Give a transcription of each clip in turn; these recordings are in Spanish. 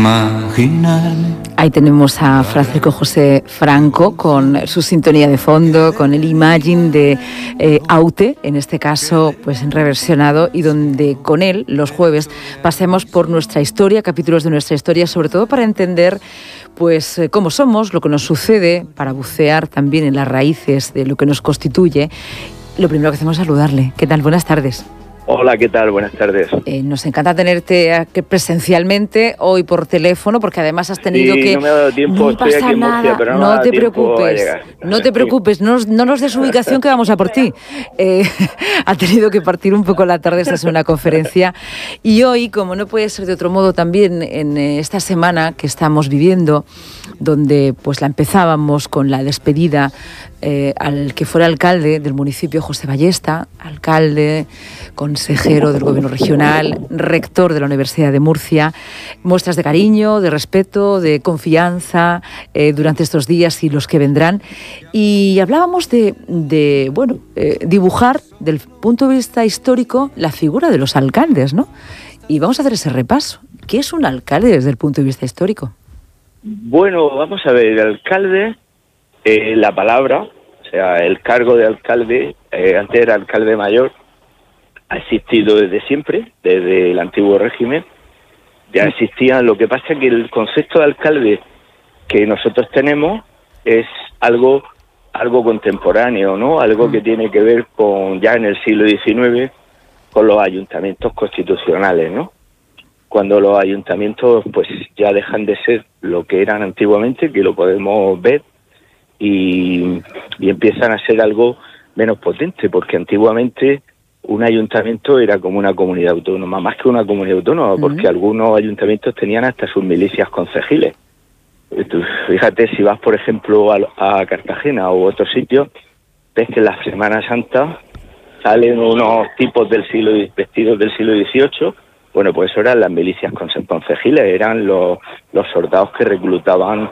imaginarme. Ahí tenemos a Francisco José Franco con su sintonía de fondo, con el Imagine de Aute, en este caso pues reversionado, y donde con él los jueves pasemos por nuestra historia, capítulos de nuestra historia, sobre todo para entender pues cómo somos, lo que nos sucede, para bucear también en las raíces de lo que nos constituye. Lo primero que hacemos es saludarle. ¿Qué tal? Buenas tardes. Hola, ¿qué tal? Buenas tardes. Nos encanta tenerte aquí presencialmente, hoy por teléfono, porque además has tenido sí, que... no me ha dado tiempo, no estoy pasa aquí en Murcia, nada, pero no te preocupes, no te preocupes, no nos des ubicación que vamos a por ti. Ha tenido que partir un poco la tarde, esta es una conferencia. Y hoy, como no puede ser de otro modo, también en esta semana que estamos viviendo, donde pues la empezábamos con la despedida al que fuera alcalde del municipio, José Ballesta, alcalde, consejero del gobierno regional, rector de la Universidad de Murcia, muestras de cariño, de respeto, de confianza durante estos días y los que vendrán. Y hablábamos de dibujar del punto de vista histórico la figura de los alcaldes, ¿no? Y vamos a hacer ese repaso. ¿Qué es un alcalde desde el punto de vista histórico? Bueno, vamos a ver, el alcalde, la palabra, o sea, el cargo de alcalde, antes era alcalde mayor, ha existido desde siempre, desde el antiguo régimen, ya existía. Lo que pasa es que el concepto de alcalde que nosotros tenemos es algo contemporáneo, ¿no? Algo que tiene que ver con, ya en el siglo XIX, con los ayuntamientos constitucionales, ¿no? Cuando los ayuntamientos pues ya dejan de ser lo que eran antiguamente, que lo podemos ver, y empiezan a ser algo menos potente, porque antiguamente un ayuntamiento era como una comunidad autónoma, más que una comunidad autónoma, porque algunos ayuntamientos tenían hasta sus milicias concejiles. Fíjate, si vas, por ejemplo, a Cartagena u otros sitios, ves que en la Semana Santa salen unos tipos vestidos del siglo XVIII. Bueno, pues eso eran las milicias concejiles, eran los soldados que reclutaban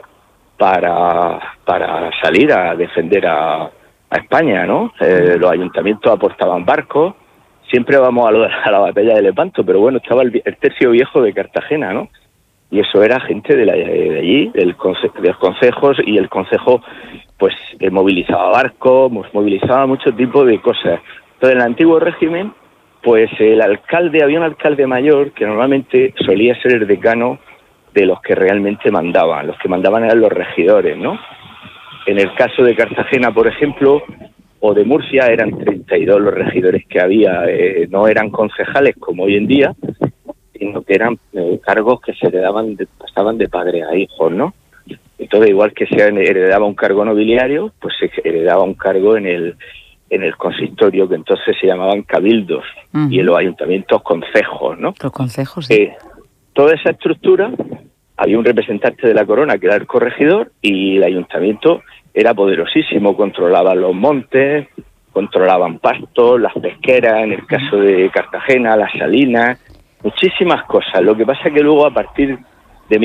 para salir a defender a España, ¿no? Los ayuntamientos aportaban barcos. Siempre vamos a la batalla de Lepanto, pero bueno, estaba el tercio viejo de Cartagena, ¿no? Y eso era gente de allí, de los concejos, y el concejo pues movilizaba barcos, movilizaba mucho tipo de cosas. Entonces, en el antiguo régimen, pues había un alcalde mayor que normalmente solía ser el decano de los que realmente mandaban. Los que mandaban eran los regidores, ¿no? En el caso de Cartagena, por ejemplo, o de Murcia, eran 32 los regidores que había. No eran concejales como hoy en día, sino que eran cargos que se pasaban de padre a hijos, ¿no? Entonces, igual que se heredaba un cargo nobiliario, pues se heredaba un cargo en el consistorio, que entonces se llamaban cabildos, y en los ayuntamientos concejos, ¿no? Los concejos, sí. Toda esa estructura, había un representante de la corona que era el corregidor, y el ayuntamiento era poderosísimo, controlaban los montes, controlaban pastos, las pesqueras, en el caso de Cartagena, las salinas, muchísimas cosas. Lo que pasa es que luego, a partir de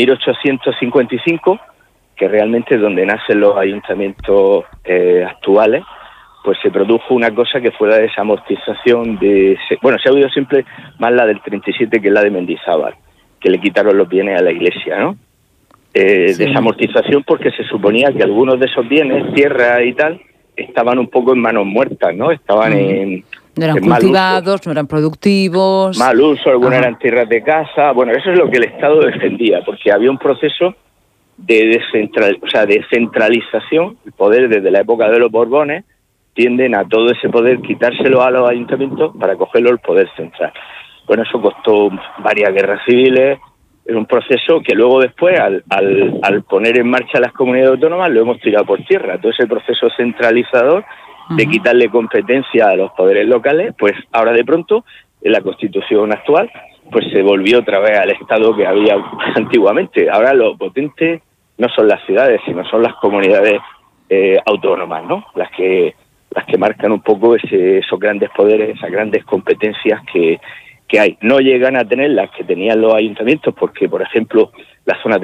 1855, que realmente es donde nacen los ayuntamientos actuales, pues se produjo una cosa que fue la desamortización se ha oído siempre más la del 37, que es la de Mendizábal, que le quitaron los bienes a la iglesia, ¿no? Sí. Desamortización porque se suponía que algunos de esos bienes, tierra y tal, estaban un poco en manos muertas, ¿no? Estaban no eran cultivados, no eran productivos. Mal uso, algunas eran tierras de caza. Bueno, eso es lo que el Estado defendía, porque había un proceso de descentralización. El poder, desde la época de los Borbones, tienden a todo ese poder quitárselo a los ayuntamientos para cogerlo al poder central. Bueno, eso costó varias guerras civiles. Es un proceso que luego después, al poner en marcha las comunidades autónomas, lo hemos tirado por tierra. Todo ese proceso centralizador de quitarle competencia a los poderes locales, pues ahora de pronto, en la Constitución actual, pues se volvió otra vez al Estado que había antiguamente. Ahora lo potente no son las ciudades, sino son las comunidades autónomas, ¿no? Las que marcan un poco esos grandes poderes, esas grandes competencias que hay. No llegan a tener las que tenían los ayuntamientos, porque, por ejemplo, las zonas